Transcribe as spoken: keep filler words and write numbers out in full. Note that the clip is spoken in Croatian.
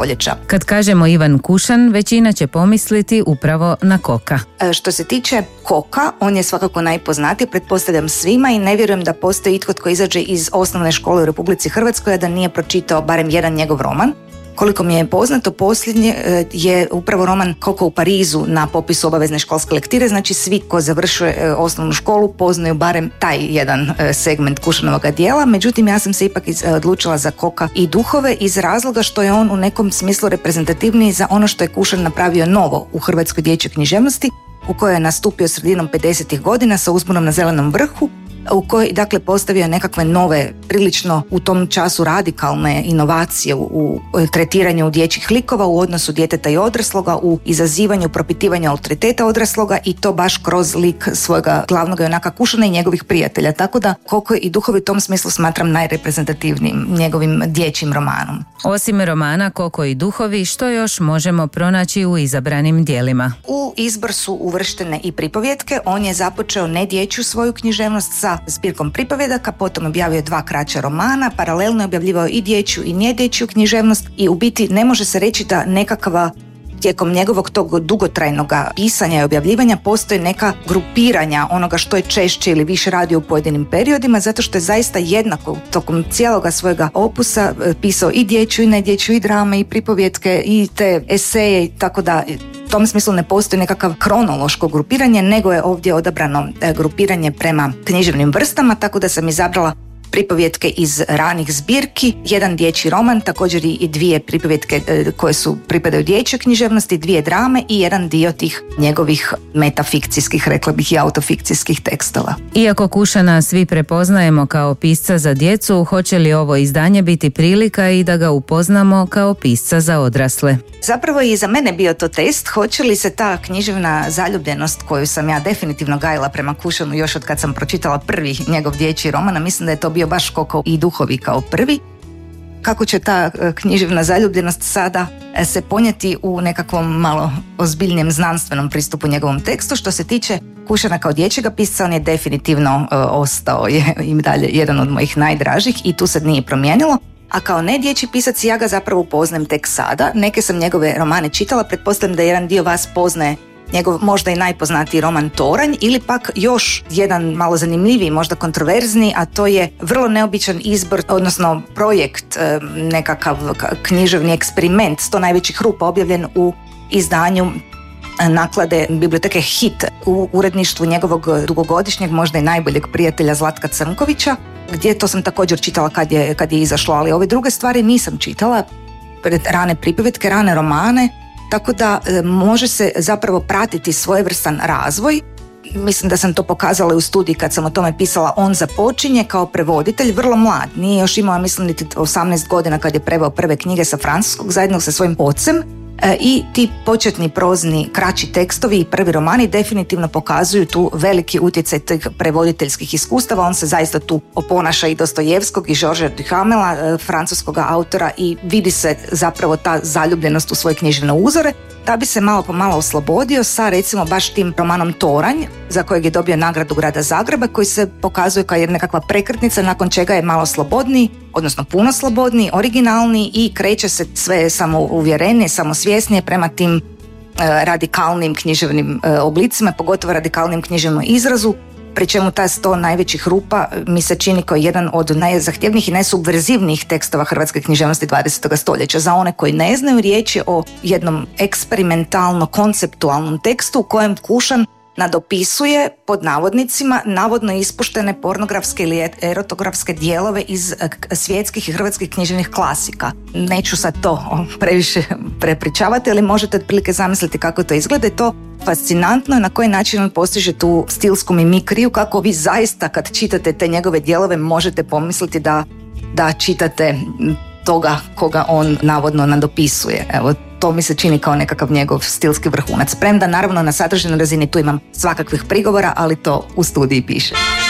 stoljeća. Kad kažemo Ivan Kušan, većina će pomisliti upravo na Koka. E, što se tiče Koka, on je svakako najpoznatiji, pretpostavljam svima, i ne vjerujem da postoji itko tko izađe iz osnovne škole u Republici Hrvatskoj a da nije pročitao barem jedan njegov roman. Koliko mi je poznato, posljednje je upravo roman Koko u Parizu na popisu obavezne školske lektire, znači svi ko završuje osnovnu školu poznaju barem taj jedan segment Kušanovog dijela, međutim ja sam se ipak odlučila za Koka i duhove iz razloga što je on u nekom smislu reprezentativniji za ono što je Kušan napravio novo u hrvatskoj dječjoj književnosti, u kojoj je nastupio sredinom pedesetih godina sa Uzbunom na zelenom vrhu, u kojoj dakle postavio nekakve nove, prilično u tom času radikalne inovacije u, u tretiranju dječjih likova u odnosu djeteta i odrasloga, u izazivanju propitivanja autoriteta odrasloga, i to baš kroz lik svojega glavnog junaka Kušana i njegovih prijatelja. Tako da Koko i duhovi u tom smislu smatram najreprezentativnijim njegovim dječjim romanom. Osim romana Koko i duhovi, što još možemo pronaći u izabranim dijelima? U izbor su uvrštene i pripovjetke. On je započeo ne dječju svoju književnost sa zbirkom pripovjedaka, potom objavio dva kraća romana, paralelno je objavljivao i dječju i nedječju književnost, i u biti ne može se reći da nekakva tijekom njegovog tog dugotrajnog pisanja i objavljivanja postoji neka grupiranja onoga što je češće ili više radio u pojedinim periodima, zato što je zaista jednako tokom cijeloga svojega opusa pisao i dječju i nedječju, i drame, i pripovjetke, i te eseje, tako da u tom smislu ne postoji nekakav kronološko grupiranje, nego je ovdje odabrano grupiranje prema književnim vrstama, tako da sam izabrala pripovjetke iz ranih zbirki, jedan dječji roman, također i dvije pripovjetke koje su pripadaju dječjoj književnosti, dvije drame i jedan dio tih njegovih metafikcijskih, rekla bih i autofikcijskih tekstova. Iako Kušana svi prepoznajemo kao pisca za djecu, hoće li ovo izdanje biti prilika i da ga upoznamo kao pisca za odrasle? Zapravo i za mene bio to test, hoće li se ta književna zaljubljenost koju sam ja definitivno gajila prema Kušanu još od kad sam pročitala prvi njegov dječji roman, a mislim da je to bio baš Koko i duhovi kao prvi, kako će ta književna zaljubljenost sada se ponijeti u nekakvom malo ozbiljnijem znanstvenom pristupu njegovom tekstu. Što se tiče Kušana kao dječjega pisca, on je definitivno uh, ostao je im dalje jedan od mojih najdražih i tu se nije promijenilo. A kao ne dječji pisac ja ga zapravo upoznajem tek sada. Neke sam njegove romane čitala, pretpostavljam da jedan dio vas poznaje njegov možda i najpoznatiji roman Toranj, ili pak još jedan malo zanimljiviji, možda kontroverzni, a to je vrlo neobičan izbor, odnosno projekt, nekakav književni eksperiment, sto najvećih rupa, objavljen u izdanju naklade biblioteke Hit u uredništvu njegovog dugogodišnjeg, možda i najboljeg prijatelja Zlatka Crnkovića, gdje to sam također čitala kad je, kad je izašlo, ali ove druge stvari nisam čitala, rane pripovjetke, rane romane, tako da e, može se zapravo pratiti svojevrstan razvoj. Mislim da sam to pokazala i u studiji kad sam o tome pisala. On započinje kao prevoditelj vrlo mlad, nije još imao, mislim, niti osamnaest godina kad je preveo prve knjige sa francuskog zajedno sa svojim ocem. E, I ti početni prozni kraći tekstovi i prvi romani definitivno pokazuju tu veliki utjecaj tih prevoditeljskih iskustava. On se zaista tu oponaša i Dostojevskog i Georgesa Duhamela, e, francuskog autora, i vidi se zapravo ta zaljubljenost u svoje književne uzore, da bi se malo po malo oslobodio sa recimo baš tim romanom Toranj, za kojeg je dobio nagradu grada Zagreba, koji se pokazuje kao jedna nekakva prekretnica nakon čega je malo slobodniji, odnosno puno slobodniji, originalniji i kreće se sve samouvjerenije, samosvjesnije prema tim e, radikalnim književnim e, oblicima, pogotovo radikalnim književnom izrazu, pri čemu ta sto najvećih rupa mi se čini kao jedan od najzahtjevnijih i najsubverzivnijih tekstova hrvatske književnosti dvadesetog stoljeća. Za one koji ne znaju, riječ je o jednom eksperimentalno konceptualnom tekstu u kojem Kušan nadopisuje, pod navodnicima, navodno ispuštene pornografske ili erotografske dijelove iz svjetskih i hrvatskih književnih klasika. Neću sad to previše prepričavati, ali možete otprilike zamisliti kako to izgleda. To fascinantno je na koji način on postiže tu stilsku mimikriju, kako vi zaista kad čitate te njegove dijelove možete pomisliti da, da čitate toga koga on navodno nadopisuje. Evo, to mi se čini kao nekakav njegov stilski vrhunac. Premda naravno na sadržajnoj razini tu imam svakakvih prigovora, ali to u studiji piše.